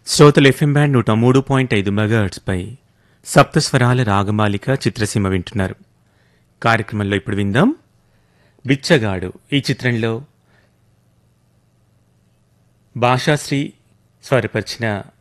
శ్రోతలు FM band 103.5 మెగాహెర్ట్జ్పై సప్తస్వరాల ragamalika చిత్రసీమ వింటున్నారు. కార్యక్రమంలో ఇప్పుడు విందాం బిచ్చగాడు. ఈ చిత్రంలో భాషాశ్రీ స్వరపరిచిన